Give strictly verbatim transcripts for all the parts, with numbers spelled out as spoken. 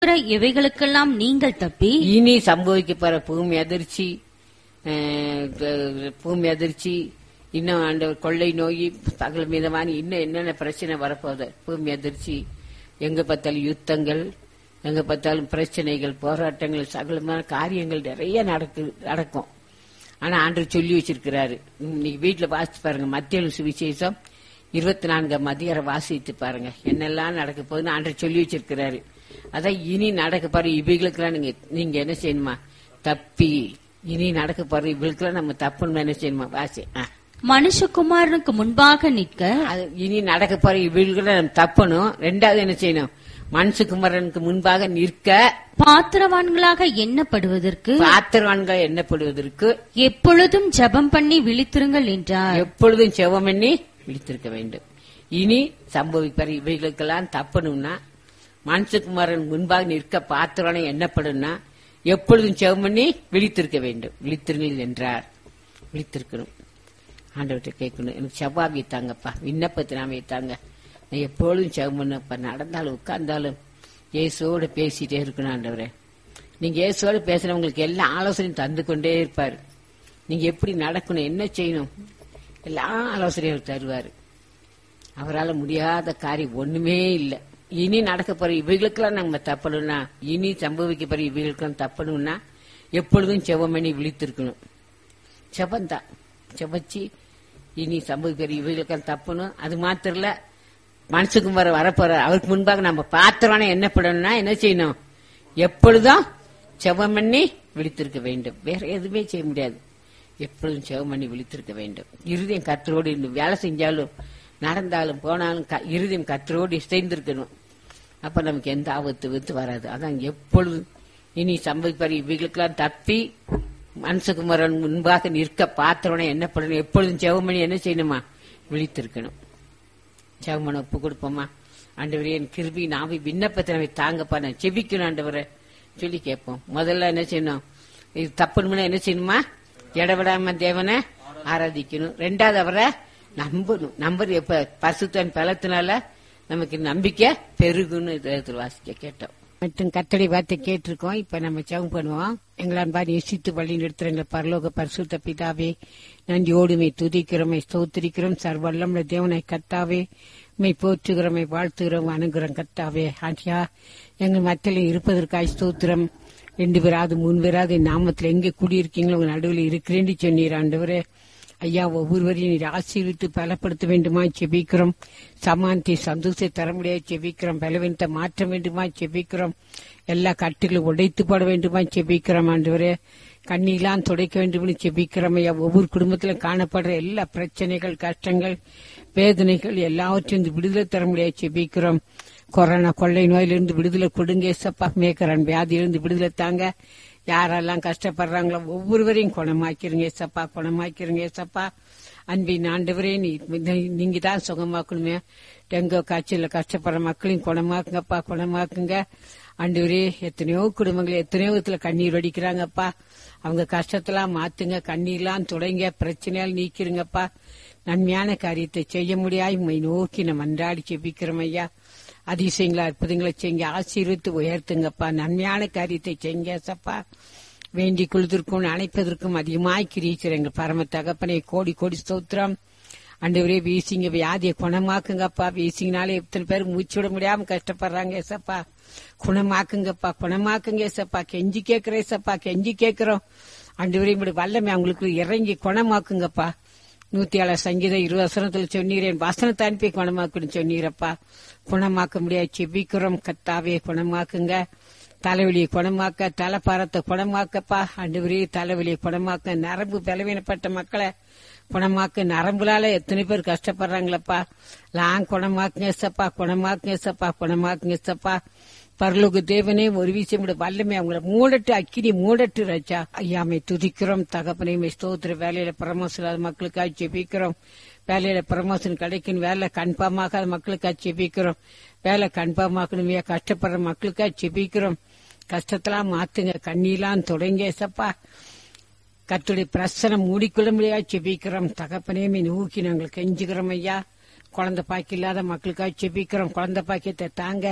இவைகளுக்கெல்லாம் நீங்கள் தப்பி இனி சம்பவிக்க போற பூமி அதிர்ச்சி, அஹ், பூமி அதிர்ச்சி, இன்னும் ஆண்டவர் கொள்ளை நோய், பகல் மீதமான இன்னும் என்னென்ன பிரச்சனை வரப்போகுது, பூமி அதிர்ச்சி, எங்க பார்த்தாலும் யுத்தங்கள், எங்க பார்த்தாலும் பிரச்சனைகள், போராட்டங்கள், சகலமான காரியங்கள் நிறைய நடக்கு நடக்கும். ஆனா ஆண்டவர் சொல்லி வச்சிருக்கிறாரு. இன்னைக்கு வீட்டுல வாசிச்சு பாருங்க, மத்திய சுவிசேஷம் இருபத்தி நான்காம் அதிகாரம் வாசித்து பாருங்க, என்னெல்லாம் நடக்க போகுதுன்னு ஆண்டவர் சொல்லி வச்சிருக்கிறாரு. அதான் இனி நடக்க பாரு இவைகளுக்கெல்லாம் நீங்க நீங்க என்ன செய்யணுமா, தப்பி இனி நடக்க பாரு இவளுக்கெல்லாம் நம்ம தப்புன்னு என்ன செய்யணுமா, வாசி. மனுஷகுமாரனுக்கு முன்பாக நிற்க, அது இனி நடக்க பாரு இவளுக்கெல்லாம் நம்ம தப்பணும். ரெண்டாவது என்ன செய்யணும், மனுஷகுமாரனுக்கு முன்பாக நிற்க பாத்திரவான்களாக எண்ணப்படுவதற்கு பாத்திரவான்கள் எண்ணப்படுவதற்கு எப்பொழுதும் ஜெபம் பண்ணி விழித்திருங்கள் என்றார். எப்பொழுதும் செவம் பண்ணி விழித்திருக்க வேண்டும். இனி சம்பவிப்பார் இவைகளுக்கெல்லாம் தப்பணும்னா, மனுஷகுமாரன் முன்பாக நிற்க பாத்திரனை எண்ணப்படும்னா எப்பொழுதும் செவம் பண்ணி விழித்திருக்க வேண்டும். விழித்திருங்கள் என்றார். விழித்திருக்கணும், ஆண்டவர்கிட்ட கேட்கணும், எனக்கு செவ்வாவி தாங்கப்பா, விண்ணப்பத்தை நாம தாங்க, நான் எப்பொழுதும் செவம் பண்ணப்பா, நடந்தாலும் உட்கார்ந்தாலும் இயேசுவோட பேசிட்டே இருக்கணும். ஆண்டவரே, நீங்க இயேசுவோட பேசுறவங்களுக்கு எல்லா ஆலோசனையும் தந்து கொண்டே இருப்பாரு. நீங்க எப்படி நடக்கணும், என்ன செய்யணும், எல்லா ஆலோசனையும் தருவாரு. அவரால் முடியாத காரியம் ஒண்ணுமே இல்லை. இனி நடக்க போற இவைகளுக்கெல்லாம் நம்ம தப்பணும்னா, இனி சம்பவிக்க போற இவைகளுக்கெல்லாம் தப்பணும்னா எப்பொழுதும் செவம் பண்ணி விழித்திருக்கணும். செவந்தான் செவச்சி இனி சம்பவிக்கிற இவைகளுக்கெல்லாம் தப்பணும். அது மாத்திரம் இல்ல, மனசுக்கும் வர வரப்போற அவருக்கு முன்பாக நம்ம பாத்திரமான என்ன பண்ணணும்னா என்ன செய்யணும், எப்பொழுதும் செவம் பண்ணி விழித்திருக்க வேண்டும். வேற எதுவுமே செய்ய முடியாது. எப்பொழுதும் செவம் பண்ணி விழித்திருக்க வேண்டும். இருதயம் கர்த்தரோடு இருந்து வேலை செஞ்சாலும் நடந்தாலும் போனாலும் இருதயம் கர்த்தரோடு இசைந்திருக்கணும். அப்ப நமக்கு எந்த ஆபத்து வித்து வராது. அதான் எப்பொழுதும் இனி சம்பவிப்பார் இவைகளுக்கெல்லாம் தப்பி மனுஷகுமாரன் முன்பாக நிற்க பாத்திரனை என்ன பண்ணணும், எப்பொழுதும் செவம் பண்ணி என்ன செய்யணுமா, விழித்திருக்கணும். செவமனை ஒப்பு கொடுப்போமா. ஆண்டவரே, என் கிருபி நாவி விண்ணப்பத்தை நம்ம தாங்கப்பா, நான் செபிக்கணும் ஆண்டவரை சொல்லி கேட்போம். முதல்ல என்ன செய்யணும், இது தப்புன்னு என்ன செய்யணுமா, இடவிடாம தேவனை ஆராதிக்கணும். ரெண்டாவது அவரை நம்பணும். நம்பர் எப்ப பரிசுத்தன் பலத்தினால நமக்கு நம்பிக்கை பெருகுன்னு வாசிக்க கேட்டோம். மற்றும் கர்த்தருடைய வார்த்தை கேட்டிருக்கோம். இப்ப நம்ம ஜெபம் பண்ணுவோம். எங்களான் பாரி யோசித்து வழி நிறுத்துற எங்கள் பரலோக பரிசுத்த பிதாவே, நன்றியோடுமை துதிக்கிறோமை ஸ்தோத்திரிக்கிறோம். சர்வல்லமுள்ள தேவனை கர்த்தாவே, மை போற்றுகிறோமை வாழ்த்துகிறோம் அணுகிறோம் கர்த்தாவே. ஆண்டியா, எங்கள் மத்தியில் இருப்பதற்காய் ஸ்தோத்திரம். ரெண்டு பேராது மூணு பேராது நாமத்தில் எங்கே கூடியிருக்கீங்களோ உங்க நடுவில் இருக்கிறேன்னு சொன்னீர் ஆண்டவரே. ஐயா, ஒவ்வொருவரையும் நீர் ஆசீர்வித்து பலப்படுத்த வேண்டுமா செபிக்கிறோம். சமானத்தை சந்தோஷத்தை தர முடியாது செபிக்கிறோம். பலவீனத்தை மாற்ற வேண்டுமா செபிக்கிறோம். எல்லா கட்டுகளும் உடைத்து போட வேண்டுமா செபிக்கிறோம் ஆண்டவரே. கண்ணீலாம் துடைக்க வேண்டும்னு செபிக்கிறோம் ஐயா. ஒவ்வொரு குடும்பத்திலும் காணப்படுற எல்லா பிரச்சனைகள், கஷ்டங்கள், வேதனைகள் எல்லாவற்றையும் விடுதலை தர முடியாது செபிக்கிறோம். கொரோனா கொள்ளை நோயிலிருந்து விடுதலை கொடுங்க ஏசப்பா. மேக்கரன் வியாதியிலிருந்து விடுதலை தாங்க. யாரெல்லாம் கஷ்டப்படுறாங்களோ ஒவ்வொருவரையும் குணமாக்கிறீங்க ஏசப்பா, குணமாக்கிறீங்க ஏசப்பா. அன்பின் ஆண்டவரே, நீங்க தான் சுகமாக்கணுமே. டெங்கு காய்ச்சல கஷ்டப்படுற மக்களையும் குணமாக்குங்கப்பா, குணமாக்குங்க ஆண்டவரே. எத்தனையோ குடும்பங்கள் எத்தனையோ விதத்துல கண்ணீர் வடிக்கிறாங்கப்பா. அவங்க கஷ்டத்தெல்லாம் மாத்துங்க, கண்ணீர்லாம் தொடங்க, பிரச்சனையால் நீக்கிருங்கப்பா. நன்மையான காரியத்தை செய்ய முடியாது உம்மை நோக்கி நம்ம அன்றாடி செபிக்கிறோம் ஐயா. அதிசயங்களா அற்புதங்களை செய்யுங்க, ஆசீர்வித்து உயர்த்துங்கப்பா. நன்மையான காரியத்தை செய்யுங்க சப்பா. வேண்டி கொள்வதற்கும் அணைப்பதற்கும் அதிகமாய் கிரிக்கிற எங்க பரம தகப்பனை கோடி கோடி ஸ்தோத்திரம். ஆண்டவரே, வீசிங்க வியாதியை குணமாக்குங்கப்பா. வீசிங்கனாலே எத்தனை பேர் மூச்சு விட முடியாம கஷ்டப்படுறாங்க ஏசப்பா. குணமாக்குங்கப்பா, குணமாக்குங்க ஏசப்பா. கெஞ்சி கேட்கிறேன் ஏசப்பா, கெஞ்சி கேட்கிறோம் ஆண்டவரே. இப்படி வல்லமை அவங்களுக்கு இறங்கி குணமாக்குங்கப்பா. நூத்தி ஏழு சங்கீதம் இருபது வசனத்துல சொன்னீரேன், வசனத்தை அனுப்பி குணமாக்குன்னு சொன்னீரப்பா. குணமாக்க முடியாது செபிக்கிறோம் கத்தாவே, குணமாக்குங்க. தலைவலியை குணமாக்க, தலைப்பாரத்தை குணமாக்கப்பா ஆண்டவரே. தலைவலியை குணமாக்க, நரம்பு பலவீனப்பட்ட மக்களை குணமாக்க, நரம்புலால எத்தனை பேர் கஷ்டப்படுறாங்களப்பா. லாங் குணமாக்குங்க சப்பா, குணமாக்குங்க சப்பா, குணமாக்குங்க சப்பா. பரலோக தேவனே, ஒரு விஷயம் வல்லமை அவங்கள மூடட்டு, அக்கினி மூடட்டு ராஜா. ஐயாமை துதிக்கிறோம் தகப்பனையுமே ஸ்தோத்திர. வேலையில பிரமோஷன் மக்களுக்காக ஜெபிக்கிறோம். வேலையில பிரமோஷன் கிடைக்கும், வேலை கன்ஃபார்மாக மக்களுக்காக ஜெபிக்கிறோம். வேலை கன்ஃபார்மாக்கணுமே, கஷ்டப்படுற மக்களுக்காக ஜெபிக்கிறோம். கஷ்டத்தெல்லாம் மாத்துங்க, கண்ணீலாம் தொடங்க சப்பா. கர்த்தருடைய பிரசனம் மூடிக்கொள்ள முடியாது ஜெபிக்கிறோம் தகப்பனையுமே நோக்கி நாங்கள் கெஞ்சுகிறோம் ஐயா. குழந்தை பாக்கி இல்லாத மக்களுக்காக ஜெபிக்கிறோம். குழந்தை பாக்கியத்தை தாங்க.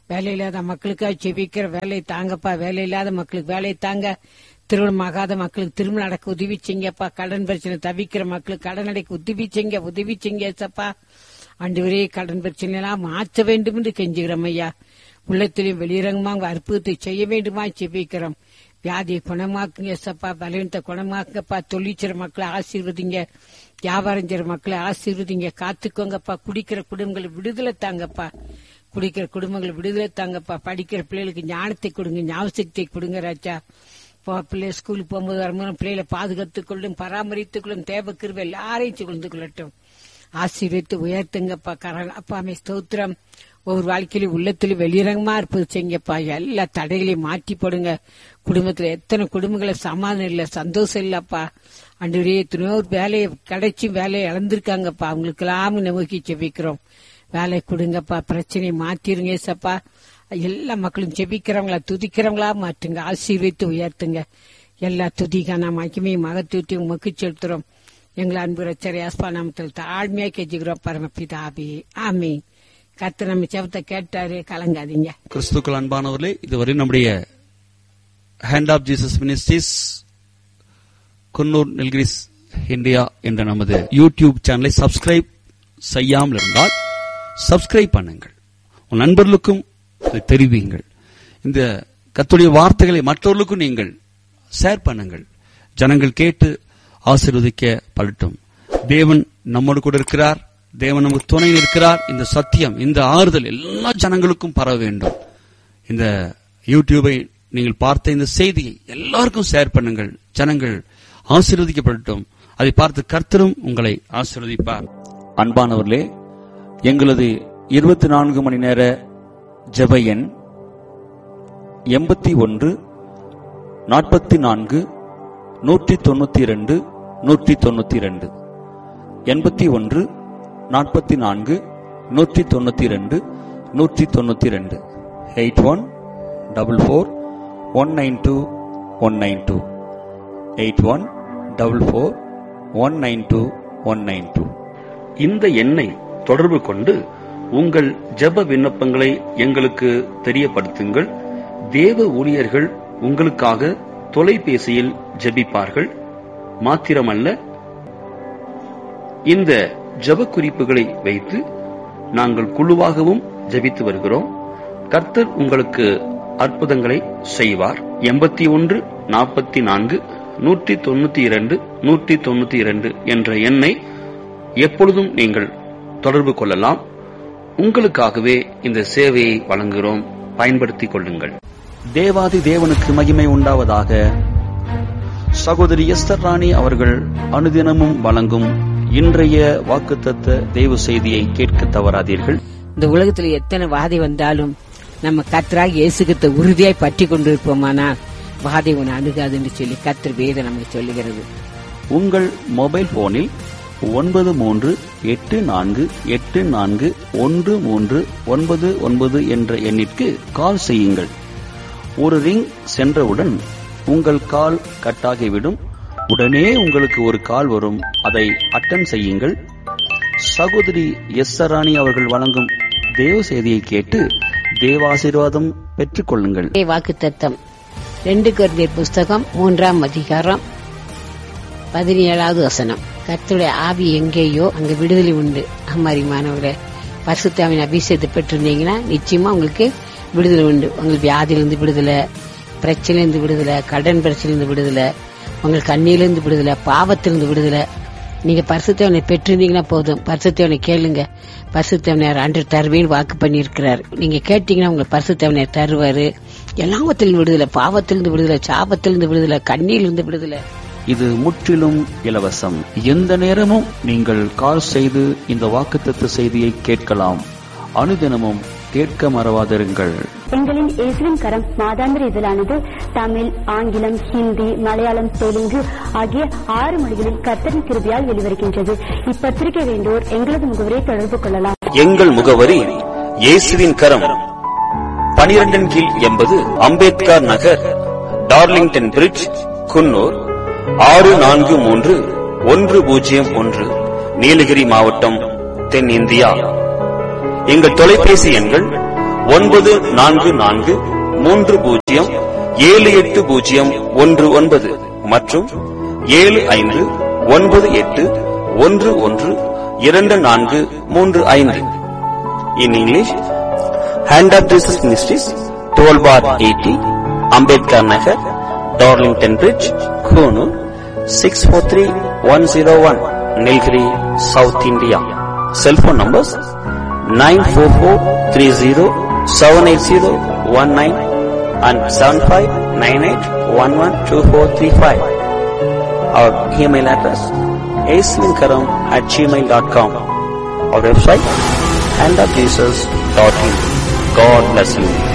வேலை இல்லாத மக்களுக்காக செபிக்கிற வேலை தாங்கப்பா. வேலை இல்லாத மக்களுக்கு வேலை தாங்க. திருமணம் ஆகாத மக்களுக்கு திருமணம் நடக்க உதவி செய்யுங்கப்பா. கடன் பிரச்சனை தவிக்கிற மக்களுக்கு கடன் அடைக்க உதவி செய்யுங்க, உதவி செய்யுங்க ஏசப்பா. ஆண்டவரே, கடன் பிரச்சனை எல்லாம் மாற்ற வேண்டும் என்று கெஞ்சுகிறோம் ஐயா. உள்ளத்திலையும் வெளியிறங்கமா உங்க அற்புதத்தை செய்ய வேண்டுமா செபிக்கிறோம். வியாதியை குணமாக்குங்க ஏசப்பா. பலவீனத்தை குணமாக்குங்கப்பா. தொழிற்சிற மக்களை ஆசீர்வதிங்க. வியாபாரம் செய்யற மக்களை ஆசீர்வதிங்க. காத்துக்கோங்கப்பா. குடிக்கிற குடும்பங்களை விடுதலை தாங்கப்பா. குடிக்கிற குடும்பங்களை விடுதலை தாங்கப்பா. படிக்கிற பிள்ளைகளுக்கு ஞானத்தை கொடுங்க, ஞாபகத்தை கொடுங்க ராஜா. பிள்ளை ஸ்கூலுக்கு போகும்போது வரும்போது பிள்ளைகளை பாதுகாத்துக் கொள்ளும், பராமரித்துக் கொள்ளும். தேவ கிருபை எல்லாரையும் கொண்டு கொள்ளட்டும். ஆசீர்வதித்து உயர்த்துங்கப்பா. கரண் அப்பா அமை ஸ்தோத்திரம். ஒவ்வொரு வாழ்க்கையிலும் உள்ளத்திலும் வெளியிறங்கமா இருப்பது செய்யுங்கப்பா. எல்லா தடைகளையும் மாற்றி போடுங்க. குடும்பத்துல எத்தனை குடும்பங்களை சமாதானம் இல்ல, சந்தோஷம் இல்லப்பா. ஆண்டவரே, எத்தனையோ வேலையை கிடைச்சி வேலையை இழந்திருக்காங்கப்பா. அவங்களுக்கு எல்லாம் நோக்கி செபிக்கிறோம். வேலை கொடுங்கப்பா. பிரச்சனையை மாத்திருங்க ஏசப்பா. எல்லா மக்களும் செபிக்கிறவங்களா துதிக்கிறவங்களா மாற்றுங்க. ஆசீர்வதித்து உயர்த்துங்க. எல்லா துதிக்கான மகிமையும் மகத்துவத்தையும் உமக்கு செலுத்துறோம். எங்களை அன்பு ரட்சகர் யாஸ்பா நாமத்தில் தாழ்மையா கெஞ்சுகிறோம் பரமபிதாவே, ஆமென். கர்த்தர் நம்ம செவத்தை கேட்டாரு, கலங்காதீங்க. கிறிஸ்துக்கள் அன்பானவர்களே, இதுவரை நம்முடைய hand of Jesus ministries Coonoor Nilgiris India என்ற நமது யூடியூப் சேனலை சப்ஸ்கிரைப் செய்யாமல் இருந்தால் சப்ஸ்கிரைப் பண்ணுங்கள். உன் நண்பர்களுக்கும் தெரிவியுங்கள். இந்த கர்த்தருடைய வார்த்தைகளை மற்றவர்களுக்கும் நீங்கள் ஷேர் பண்ணுங்கள். ஜனங்கள் கேட்டு ஆசீர்வதிக்க படட்டும். தேவன் நம்மோடு கூட இருக்கிறார். தேவன் நமக்கு துணையில் இருக்கிறார். இந்த சத்தியம், இந்த ஆறுதல் எல்லா ஜனங்களுக்கும் பரவ வேண்டும். இந்த யூடியூபை நீங்கள் பார்த்த இந்த செய்தியை எல்லாருக்கும் ஷேர் பண்ணுங்கள். ஜனங்கள் ஆசீர்வதிக்கப்படட்டும். அதை பார்த்து கர்த்தரும் உங்களை ஆசீர்வதிப்பார். அன்பானவர்களே, எங்களது இருபத்தி நான்கு மணி நேர ஜெப எண் எண்பத்தி ஒன்று நாற்பத்தி நான்கு நூற்றி தொண்ணூத்தி இரண்டு நூற்றி தொண்ணூத்தி இரண்டு எண்பத்தி ஒன்று நாற்பத்தி நான்கு நூற்றி தொண்ணூத்தி இரண்டு நூற்றி தொண்ணூத்தி இரண்டு eight one double four one nine two one nine two eight one double four one nine two one nine two. இந்த எண்ணை தொடர்பு கொண்டு உங்கள் ஜெப விண்ணப்பங்களை எங்களுக்கு தெரியப்படுத்துங்கள். தேவ ஊழியர்கள் உங்களுக்காக தொலைபேசியில் ஜெபிப்பார்கள். மாத்திரமல்ல, இந்த ஜெப குறிப்புகளை வைத்து நாங்கள் குழுவாகவும் ஜெபித்து வருகிறோம். கர்த்தர் உங்களுக்கு அற்புதங்களை செய்வார். எண்பத்தி ஒன்று நாற்பத்தி நான்கு நூற்றி தொண்ணூத்தி இரண்டு நூற்றி தொண்ணூத்தி இரண்டு என்ற எண்ணை எப்பொழுதும் நீங்கள் தொடர்பு கொள்ளலாம். உங்களுக்காகவே இந்த சேவையை வழங்குகிறோம். பயன்படுத்திக் கொள்ளுங்கள். தேவாதி தேவனுக்கு மகிமை உண்டாவதாக. சகோதரி எஸ்தர் ராணி அவர்கள் அனுதினமும் வழங்கும் இன்றைய வாக்குத்தத்த தேவ செய்தியை கேட்க தவறாதீர்கள். இந்த உலகத்துல எத்தனை வாதை வந்தாலும் நம்ம கர்த்தராகிய இயேசு கிறிஸ்துவை உறுதியாய் பற்றி கொண்டிருப்போமானால் வாதை உன்னை அணுகாது என்று சொல்லி கர்த்தர் வேதம் நமக்கு சொல்லுகிறது. உங்கள் மொபைல் போனில் ஒன்பது மூன்று எட்டு நான்கு எட்டு நான்கு ஒன்று மூன்று ஒன்பது ஒன்பது என்ற எண்ணிற்கு கால் செய்யுங்கள். ஒரு ரிங் சென்றவுடன் உங்கள் கால் கட்டாகிவிடும். உடனே உங்களுக்கு ஒரு கால் வரும். அதை அட்டன் செய்யுங்கள். சகோதரி எஸ் ராணி அவர்கள் வழங்கும் தேவ செய்தியை கேட்டு தேவாசீர்வாதம் பெற்றுக் கொள்ளுங்கள். வாக்குத்தத்தம் ரெண்டு கொரிந்தியர் புஸ்தகம் மூன்றாம் அதிகாரம் பதினேழாவது வசனம். கர்த்தருடைய ஆவி எங்கேயோ அங்க விடுதலை உண்டு. அம்மாரிமானவரை பரிசுத்தாவின் அபிஷேகத்தை பெற்றிருந்தீங்கன்னா நிச்சயமா உங்களுக்கு விடுதலை உண்டு. உங்களுக்கு வியாதியிலிருந்து விடுதலை, பிரச்சனையிலிருந்து விடுதலை, கடன் பிரச்சனையிலிருந்து விடுதலை, உங்களுக்கு கண்ணியிலிருந்து விடுதலை, பாவத்திலிருந்து விடுதலை. நீங்க பரிசுத்தவனை பெற்றிருந்தீங்கன்னா போதும். பரிசுத்தவனை கேளுங்க. பரிசுத்தவனர் அன்று தருவேன்னு வாக்கு பண்ணி இருக்கிறார். நீங்க கேட்டீங்கன்னா உங்களுக்கு பரிசுத்தவனர் தருவாரு. எல்லாவத்திலிருந்து விடுதலை, பாவத்திலிருந்து விடுதலை, சாபத்திலிருந்து விடுதலை, கண்ணியிலிருந்து விடுதலை. இது முற்றிலும் இலவசம். எந்த நேரமும் நீங்கள் கால் செய்து இந்த வாக்குத்தத்த செய்தியை கேட்கலாம். அனுதினமும் கேட்க மறவாதிருங்கள். எங்களின் இயேசுவின் கரம் மாதாந்திர இதழானது தமிழ், ஆங்கிலம், ஹிந்தி, மலையாளம், தெலுங்கு ஆகிய ஆறு மொழிகளில் கர்த்தரின் கிருபையால் வெளிவருகின்றது. இப்பத்திரிகை வேண்டோர் எங்களது முகவரியை தொடர்பு கொள்ளலாம். எங்கள் முகவரி இயேசுவின் கரம், பனிரெண்டின் கீழ் எண்பது அம்பேத்கர் நகர், டார்லிங்டன் பிரிட்ஜ், குன்னூர் ஆறு நான்கு மூன்று ஒன்று பூஜ்ஜியம் ஒன்று, நீலகிரி மாவட்டம், தென்னிந்தியா. எங்கள் தொலைபேசி எண்கள் ஒன்பது நான்கு நான்கு மூன்று பூஜ்ஜியம் ஏழு எட்டு பூஜ்ஜியம் ஒன்று ஒன்பது மற்றும் ஏழு ஐந்து ஒன்பது எட்டு ஒன்று ஒன்று இரண்டு நான்கு மூன்று ஐந்து. In English, hand of Jesus ministries, twelve bar eighty, Ambedkar Nagar, Darlington bridge, Coonoor, six four three one zero one, Nilgiri, South India. Cell phone numbers nine four four three zero seven eight zero one nine and seven five nine eight one one two four three five. Our email address aislinkaram at gmail dot com. Our website hand of jesus dot in. God bless you.